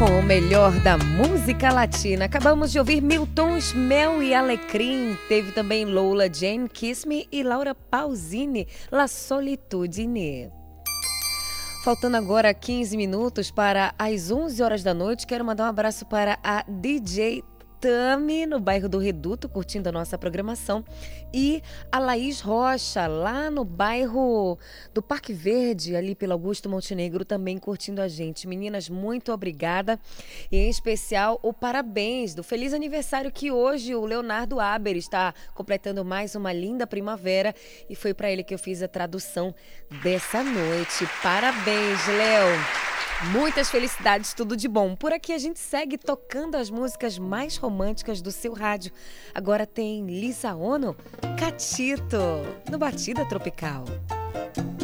Com o melhor da música latina. Acabamos de ouvir Miltons, Mel e Alecrim. Teve também Lola Jane, Kiss Me e Laura Pausini, La Solitudine. Faltando agora 15 minutos para as 11 horas da noite, quero mandar um abraço para a DJ Tami, no bairro do Reduto, curtindo a nossa programação. E a Laís Rocha, lá no bairro do Parque Verde, ali pelo Augusto Montenegro, também curtindo a gente. Meninas, muito obrigada. E em especial, o parabéns do feliz aniversário que hoje o Leonardo Aber está completando mais uma linda primavera. E foi para ele que eu fiz a tradução dessa noite. Parabéns, Léo! Muitas felicidades, tudo de bom. Por aqui a gente segue tocando as músicas mais românticas do seu rádio. Agora tem Lisa Ono, Catito, no Batida Tropical.